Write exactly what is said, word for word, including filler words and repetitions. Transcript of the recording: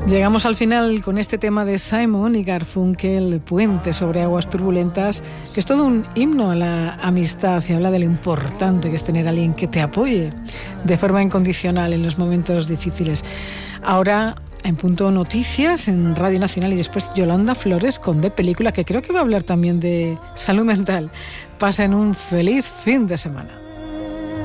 Llegamos al final con este tema de Simon y Garfunkel, Puente sobre aguas turbulentas, que es todo un himno a la amistad y habla de lo importante que es tener a alguien que te apoye de forma incondicional en los momentos difíciles. Ahora, en Punto Noticias, en Radio Nacional, y después Yolanda Flores con De Película, que creo que va a hablar también de salud mental. Pasen un feliz fin de semana.